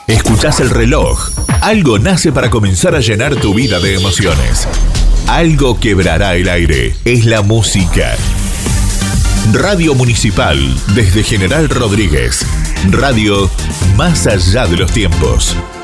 Escuchás el reloj. Algo nace para comenzar a llenar tu vida de emociones. Algo quebrará el aire. Es la música. Radio Municipal, desde General Rodríguez. Radio más allá de los tiempos.